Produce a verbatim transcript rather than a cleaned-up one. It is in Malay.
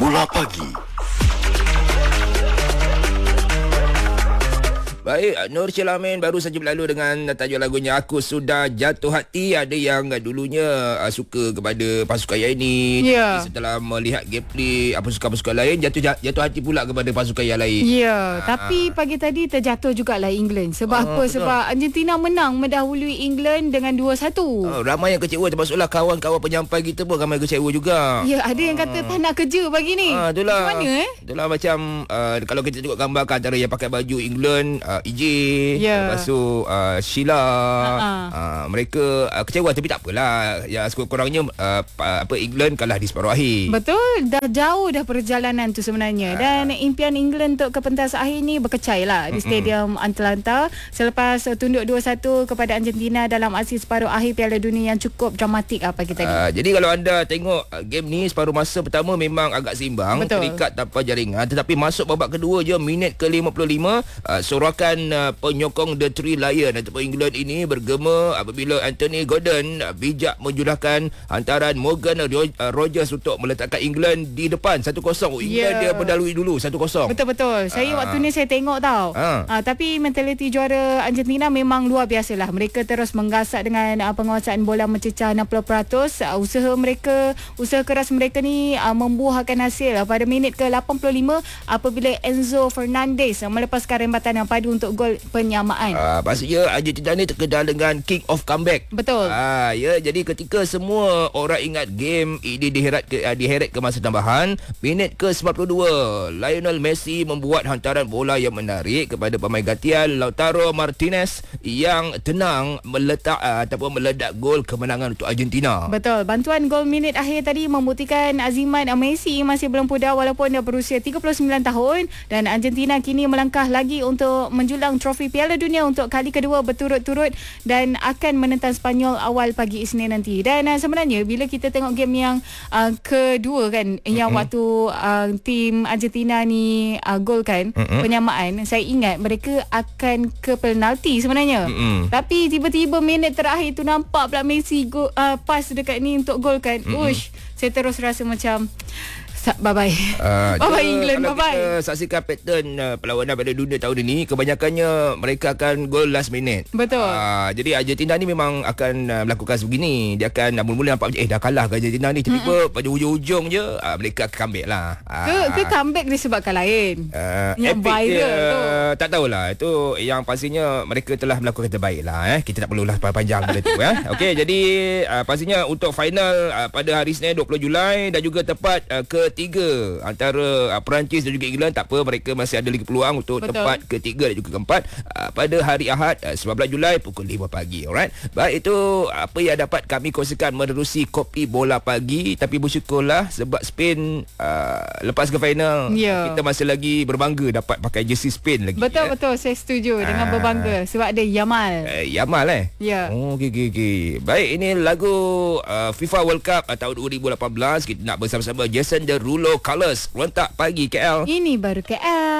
Bola Pagi. Baik, Nur Syalamin baru saja berlalu dengan tajuk lagunya Aku Sudah Jatuh Hati. Ada yang dulunya uh, suka kepada pasukan yang ini, yeah. tapi setelah melihat gameplay apa pasukan-pasukan lain, jatuh jatuh hati pula kepada pasukan yang lain. Ya, yeah, ha. Tapi pagi tadi terjatuh jugalah England. Sebab uh, apa? Betul. Sebab Argentina menang mendahului England dengan dua satu. Uh, ramai yang kecewa, termasuklah kawan-kawan penyampai kita pun ramai kecewa juga. Ya, yeah, ada yang kata tak nak kerja pagi ni. Uh, itulah. Macam mana eh? Itulah macam uh, kalau kita tengok gambar antara yang pakai baju England, uh, E J, yeah. lepas tu uh, Sheila, uh-huh. uh, mereka uh, kecewa, tapi tak apalah. Ya, sekurang-kurangnya uh, apa England kalah di separuh akhir. Betul, dah jauh dah perjalanan tu sebenarnya. Uh. Dan impian England untuk ke pentas akhir ni berkecai lah di Stadium Atlanta selepas tunduk dua satu kepada Argentina dalam aksi separuh akhir Piala Dunia yang cukup dramatik apa kita tadi. Uh, jadi kalau anda tengok uh, game ni, separuh masa pertama memang agak seimbang, terikat tanpa jaringan, tetapi masuk babak kedua je minit ke lima puluh lima, uh, sorakan uh, penyokong The Three Lion ataupun England ini bergema apabila Anthony Gordon uh, bijak menjulahkan hantaran Morgan Rogers untuk meletakkan England di depan satu kosong. England yeah. dia mendalui dulu satu kosong. Betul-betul. Saya uh. waktu ni saya tengok tau. Uh. Uh, tapi mentaliti juara Argentina memang luar biasalah. Mereka terus menggasak dengan uh, penguasaan bola mencecah enam puluh peratus. Uh, usaha mereka, usaha keras mereka ni uh, membuahkan hasil uh, pada minit ke lapan puluh lima apabila Enzo Fernandez uh, melepaskan rembatan yang padu untuk gol penyamaan. Ah, pastinya Argentina ni terkenal dengan king of comeback. Betul. Ah, ya, jadi ketika semua orang ingat game ini diheret ke uh, diheret ke masa tambahan, minit ke sembilan puluh dua, Lionel Messi membuat hantaran bola yang menarik kepada pemain gantian Lautaro Martinez yang tenang meletak uh, ataupun meledak gol kemenangan untuk Argentina. Betul. Bantuan gol minit akhir tadi membuktikan azimat Messi masih belum pudar walaupun dia berusia tiga puluh sembilan tahun, dan Argentina kini melangkah lagi untuk menjulang trofi Piala Dunia untuk kali kedua berturut-turut dan akan menentang Spanyol awal pagi Isnin nanti. Dan uh, sebenarnya bila kita tengok game yang uh, kedua kan, mm-hmm. yang waktu uh, tim Argentina ni uh, gol kan, mm-hmm. penyamaan, saya ingat mereka akan ke penalti sebenarnya. Mm-hmm. Tapi tiba-tiba minit terakhir tu nampak pula Messi go, uh, pass dekat ni untuk gol kan. Mm-hmm. Uish, saya terus rasa macam bye-bye. Uh, bye-bye England, kalau bye-bye. Kita saksikan pattern uh, perlawanan pada dunia tahun ini, kebanyakannya mereka akan gol last minute. Betul. Uh, jadi Argentina ni memang akan uh, melakukan sebegini. Dia akan uh, mula-mula nampak eh dah kalah ke Argentina ni, tiba-tiba mm-hmm. pada hujung-hujung je uh, mereka akan comeback lah. Uh, ke, ke comeback disebabkan lain? Uh, yang viral dia, tu. Tak tahulah. Itu yang pastinya mereka telah melakukan terbaik lah. Eh. Kita tak perlulah panjang pada tu. Eh. Okey, jadi uh, pastinya untuk final uh, pada hari Isnin dua puluh Julai dan juga tepat uh, ketiga antara uh, Perancis dan juga England, tak apa, mereka masih ada lagi peluang untuk Betul. tempat ketiga dan juga keempat uh, pada hari Ahad uh, sembilan belas Julai pukul lima pagi. Alright. Baik, itu apa yang dapat kami kongsikan menerusi Kopi Bola Pagi. Tapi bersyukurlah sebab Spain uh, lepas ke final, yeah. kita masih lagi berbangga dapat pakai jersey Spain lagi. Betul eh. betul, saya setuju dengan uh, berbangga sebab ada Yamal. Uh, Yamal eh. Ya. Yeah. Oh, okey okey okey. Baik, ini lagu uh, FIFA World Cup uh, tahun dua ribu lapan belas. Kita nak bersama-sama Jason Derulo Colors. Rentak pagi K L. Ini baru K L.